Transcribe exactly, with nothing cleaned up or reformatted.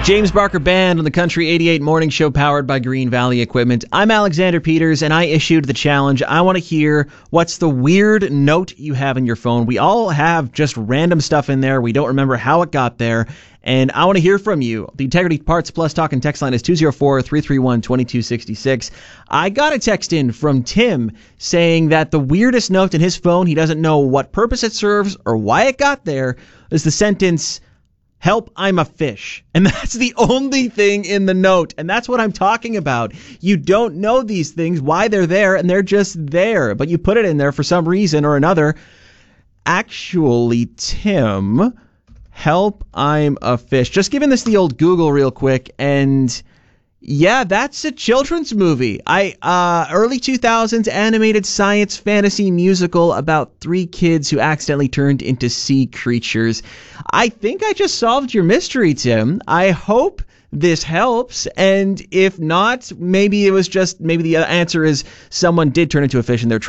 James Barker Band on the Country eighty-eight Morning Show powered by Green Valley Equipment. I'm Alexander Peters, and I issued the challenge. I want to hear what's the weird note you have in your phone. We all have just random stuff in there. We don't remember how it got there, and I want to hear from you. The Integrity Parts Plus Talk and Text line is two oh four, three three one, two two six six. I got a text in from Tim saying that the weirdest note in his phone, he doesn't know what purpose it serves or why it got there, is the sentence, "Help, I'm a fish." And that's the only thing in the note. And that's what I'm talking about. You don't know these things, why they're there, and they're just there. But you put it in there for some reason or another. Actually, Tim, help, I'm a fish. Just giving this the old Google real quick, and yeah, that's a children's movie. I uh, early two thousands animated science fantasy musical about three kids who accidentally turned into sea creatures. I think I just solved your mystery, Tim. I hope this helps, and if not, maybe it was just maybe the answer is someone did turn into a fish and they're